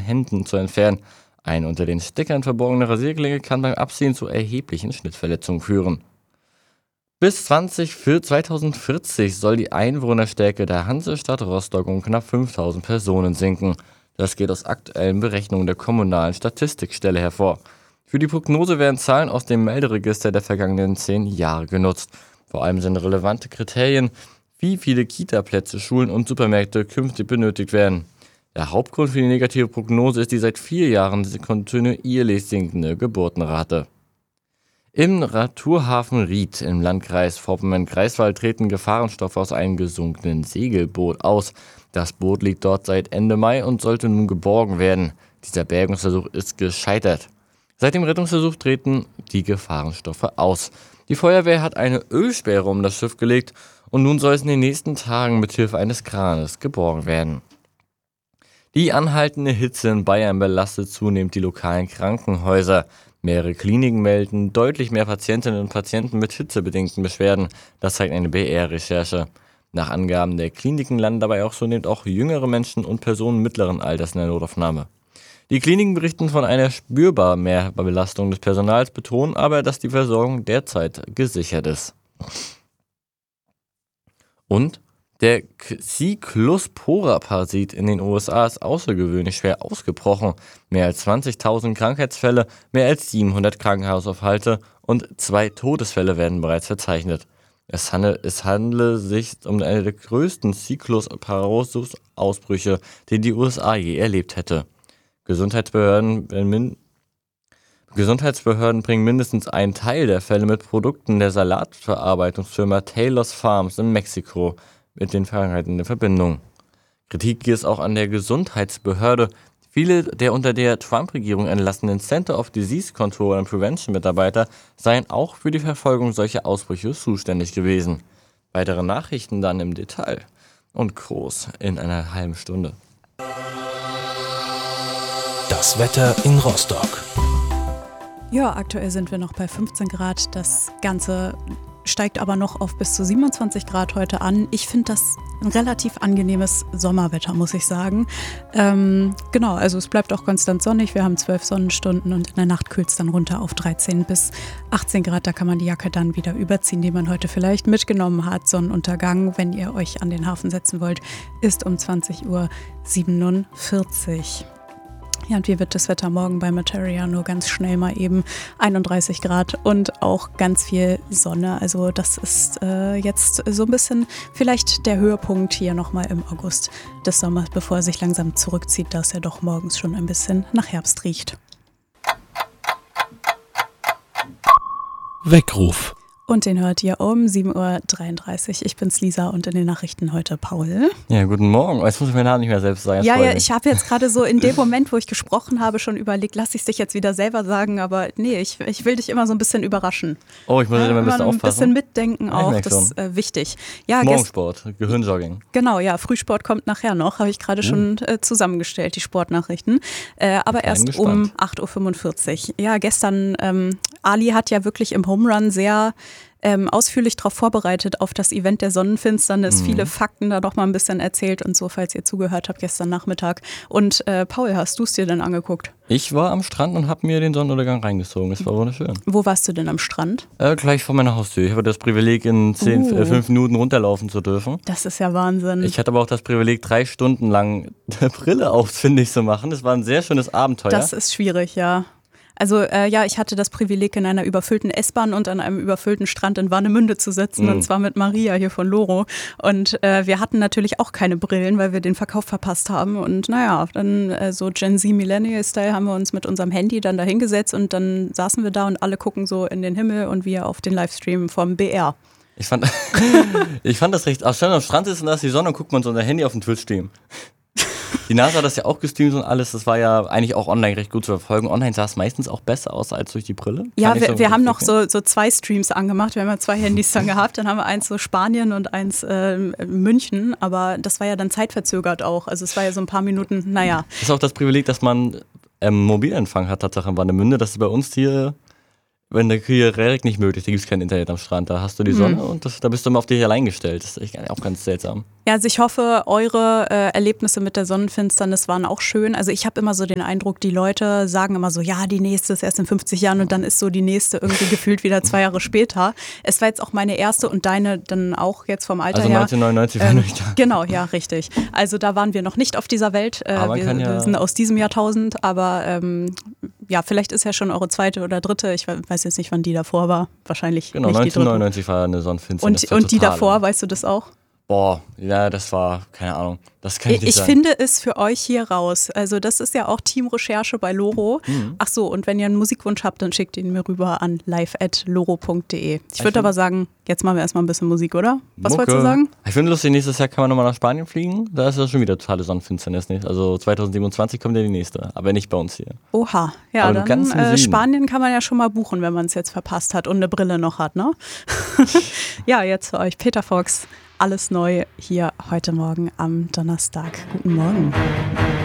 Händen zu entfernen. Eine unter den Steckern verborgene Rasierklinge kann beim Abziehen zu erheblichen Schnittverletzungen führen. Bis 2040 soll die Einwohnerstärke der Hansestadt Rostock um knapp 5000 Personen sinken. Das geht aus aktuellen Berechnungen der kommunalen Statistikstelle hervor. Für die Prognose werden Zahlen aus dem Melderegister der vergangenen 10 Jahre genutzt. Vor allem sind relevante Kriterien, wie viele Kita-Plätze, Schulen und Supermärkte künftig benötigt werden. Der Hauptgrund für die negative Prognose ist die seit 4 Jahren kontinuierlich sinkende Geburtenrate. Im Naturhafen Ried im Landkreis Vorpommern-Greifswald treten Gefahrenstoffe aus einem gesunkenen Segelboot aus. Das Boot liegt dort seit Ende Mai und sollte nun geborgen werden. Dieser Bergungsversuch ist gescheitert. Seit dem Rettungsversuch treten die Gefahrenstoffe aus. Die Feuerwehr hat eine Ölsperre um das Schiff gelegt und nun soll es in den nächsten Tagen mit Hilfe eines Kranes geborgen werden. Die anhaltende Hitze in Bayern belastet zunehmend die lokalen Krankenhäuser. Mehrere Kliniken melden deutlich mehr Patientinnen und Patienten mit hitzebedingten Beschwerden. Das zeigt eine BR-Recherche. Nach Angaben der Kliniken landen dabei auch zunehmend auch jüngere Menschen und Personen mittleren Alters in der Notaufnahme. Die Kliniken berichten von einer spürbar Mehrbelastung des Personals, betonen aber, dass die Versorgung derzeit gesichert ist. Und der Cyclospora-Parasit in den USA ist außergewöhnlich schwer ausgebrochen. Mehr als 20.000 Krankheitsfälle, mehr als 700 Krankenhausaufenthalte und 2 Todesfälle werden bereits verzeichnet. Es handele sich um eine der größten Cyclospora-Ausbrüche, den die USA je erlebt hätte. Gesundheitsbehörden bringen mindestens einen Teil der Fälle mit Produkten der Salatverarbeitungsfirma Taylor's Farms in Mexiko mit den Krankheiten in Verbindung. Kritik gibt es auch an der Gesundheitsbehörde. Viele der unter der Trump-Regierung entlassenen Center of Disease Control and Prevention Mitarbeiter seien auch für die Verfolgung solcher Ausbrüche zuständig gewesen. Weitere Nachrichten dann im Detail und groß in einer halben Stunde. Das Wetter in Rostock. Ja, aktuell sind wir noch bei 15 Grad. Das Ganze steigt aber noch auf bis zu 27 Grad heute an. Ich finde das ein relativ angenehmes Sommerwetter, muss ich sagen. Genau, also es bleibt auch konstant sonnig. Wir haben 12 Sonnenstunden und in der Nacht kühlt es dann runter auf 13 bis 18 Grad. Da kann man die Jacke dann wieder überziehen, die man heute vielleicht mitgenommen hat. Sonnenuntergang, wenn ihr euch an den Hafen setzen wollt, ist um 20:47 Uhr. Ja, und wie wird das Wetter morgen bei Materia? Nur ganz schnell mal eben 31 Grad und auch ganz viel Sonne. Also das ist jetzt so ein bisschen vielleicht der Höhepunkt hier nochmal im August des Sommers, bevor er sich langsam zurückzieht, da es ja doch morgens schon ein bisschen nach Herbst riecht. Weckruf. Und den hört ihr um 7:33 Uhr. Ich bin's Lisa und in den Nachrichten heute Paul. Ja, guten Morgen. Jetzt muss ich meinen Namen nicht mehr selbst sagen. Ja, ich habe jetzt gerade so in dem Moment, wo ich gesprochen habe, schon überlegt, lass ich es dich jetzt wieder selber sagen, aber nee, ich will dich immer so ein bisschen überraschen. Oh, ich muss immer ein bisschen aufpassen. Ein bisschen mitdenken auch, das ist wichtig. Ja, Morgensport, Gehirnjogging. Genau, ja, Frühsport kommt nachher noch, habe ich gerade schon zusammengestellt, die Sportnachrichten. Aber erst um 8:45 Uhr. Ja, gestern, Ali hat ja wirklich im Home Run sehr ausführlich darauf vorbereitet auf das Event der Sonnenfinsternis, viele Fakten da doch mal ein bisschen erzählt und so, falls ihr zugehört habt gestern Nachmittag. Und Paul, hast du es dir denn angeguckt? Ich war am Strand und habe mir den Sonnenuntergang reingezogen. Es war wunderschön. Wo warst du denn am Strand? Gleich vor meiner Haustür. Ich hatte das Privileg, in 5 Minuten runterlaufen zu dürfen. Das ist ja Wahnsinn. Ich hatte aber auch das Privileg, 3 Stunden lang eine Brille ausfindig zu machen. Das war ein sehr schönes Abenteuer. Das ist schwierig, ja. Also ich hatte das Privileg, in einer überfüllten S-Bahn und an einem überfüllten Strand in Warnemünde zu sitzen, und zwar mit Maria hier von Loro. Und wir hatten natürlich auch keine Brillen, weil wir den Verkauf verpasst haben. Und naja, dann so Gen Z Millennial-Style haben wir uns mit unserem Handy dann da hingesetzt und dann saßen wir da und alle gucken so in den Himmel und wir auf den Livestream vom BR. Ich fand das recht, am Strand ist und da ist die Sonne und guckt man so unser Handy auf den Twitch-Stream. Die NASA hat das ja auch gestreamt und alles. Das war ja eigentlich auch online recht gut zu verfolgen. Online sah es meistens auch besser aus als durch die Brille. Ja, wir haben noch so 2 Streams angemacht. Wir haben ja 2 Handys dann gehabt. Dann haben wir eins so Spanien und eins München. Aber das war ja dann zeitverzögert auch. Also es war ja so ein paar Minuten, naja. Das ist auch das Privileg, dass man Mobilempfang hat, Tatsache in Warnemünde. Das ist bei uns hier, wenn der hier direkt nicht möglich. Da gibt es kein Internet am Strand. Da hast du die Sonne und da bist du immer auf dich allein gestellt. Das ist echt auch ganz seltsam. Ja, also ich hoffe, eure Erlebnisse mit der Sonnenfinsternis waren auch schön. Also ich habe immer so den Eindruck, die Leute sagen immer so, ja, die nächste ist erst in 50 Jahren und dann ist so die nächste irgendwie gefühlt wieder 2 Jahre später. Es war jetzt auch meine erste und deine dann auch jetzt vom Alter her. Also 1999 war ich da. Genau, ja, richtig. Also da waren wir noch nicht auf dieser Welt. Wir sind aus diesem Jahrtausend, aber ja, vielleicht ist ja schon eure zweite oder dritte. Ich weiß jetzt nicht, wann die davor war. Wahrscheinlich genau, nicht 1999 war eine Sonnenfinsternis. Und die davor, weißt du das auch? Boah, ja, das war, keine Ahnung, das kann ich nicht sagen. Ich finde es für euch hier raus. Also das ist ja auch Teamrecherche bei Loro. Ach so, und wenn ihr einen Musikwunsch habt, dann schickt ihn mir rüber an live@loro.de. Ich würde aber sagen, jetzt machen wir erstmal ein bisschen Musik, oder? Was wolltest du sagen? Ich finde lustig, nächstes Jahr kann man nochmal nach Spanien fliegen. Da ist ja schon wieder totale Sonnenfinsternis. Also 2027 kommt ja die nächste, aber nicht bei uns hier. Oha, ja, aber dann Spanien kann man ja schon mal buchen, wenn man es jetzt verpasst hat und eine Brille noch hat, ne? Ja, jetzt für euch Peter Fox. Alles neu hier heute Morgen am Donnerstag. Guten Morgen.